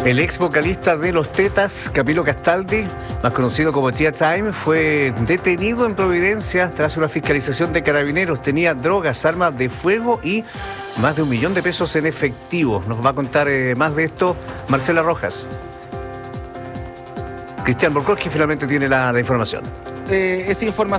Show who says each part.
Speaker 1: El ex vocalista de Los Tetas, Camilo Castaldi, más conocido como Tia Time, fue detenido en Providencia tras una fiscalización de carabineros. Tenía drogas, armas de fuego y más de 1 millón de pesos en efectivo. Nos va a contar más de esto Marcela Rojas. Cristian Borkowski finalmente tiene la información.
Speaker 2: Esa información